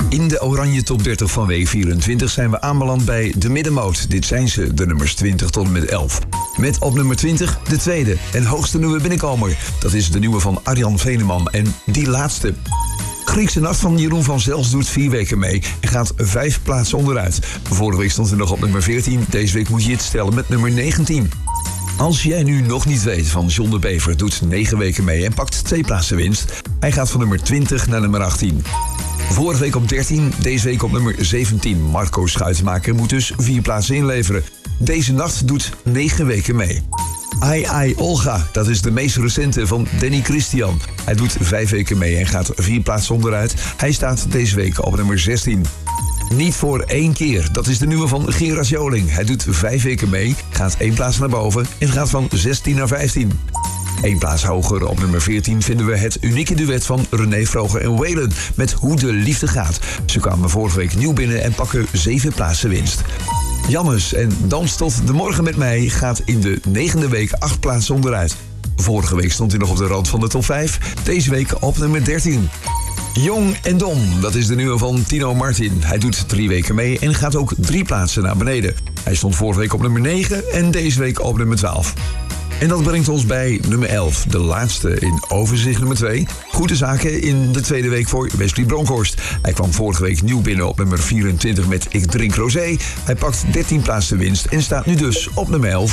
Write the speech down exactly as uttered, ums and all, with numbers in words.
In de Oranje Top dertig van week vierentwintig zijn we aanbeland bij de middenmoot. Dit zijn ze, de nummers twintig tot en met elf. Met op nummer twintig de tweede en hoogste nieuwe binnenkomer. Dat is de nieuwe van Arjan Veneman en die laatste. Griekse Nacht van Jeroen van Zels doet vier weken mee en gaat vijf plaatsen onderuit. Vorige week stond hij nog op nummer veertien, deze week moet je het stellen met nummer negentien. Als jij nu nog niet weet van John de Bever doet negen weken mee en pakt twee plaatsen winst. Hij gaat van nummer twintig naar nummer achttien. Vorige week op dertien, deze week op nummer zeventien. Marco Schuitmaker moet dus vier plaatsen inleveren. Deze nacht doet negen weken mee. Ai Ai Olga, dat is de meest recente van Danny Christian. Hij doet vijf weken mee en gaat vier plaatsen onderuit. Hij staat deze week op nummer zestien. Niet voor één keer, dat is de nieuwe van Gerard Joling. Hij doet vijf weken mee, gaat één plaats naar boven en gaat van zestien naar vijftien. Eén plaats hoger op nummer veertien vinden we het unieke duet van René Vroger en Waylon met Hoe de Liefde Gaat. Ze kwamen vorige week nieuw binnen en pakken zeven plaatsen winst. Jannes en Dans tot de morgen met mij gaat in de negende week acht plaatsen onderuit. Vorige week stond hij nog op de rand van de top vijf, deze week op nummer dertien. Jong en Dom, dat is de nieuwe van Tino Martin. Hij doet drie weken mee en gaat ook drie plaatsen naar beneden. Hij stond vorige week op nummer negen en deze week op nummer twaalf. En dat brengt ons bij nummer elf, de laatste in overzicht nummer twee. Goede zaken in de tweede week voor Wesley Bronkhorst. Hij kwam vorige week nieuw binnen op nummer vierentwintig met Ik Drink Rosé. Hij pakt dertien plaatsen winst en staat nu dus op nummer elf.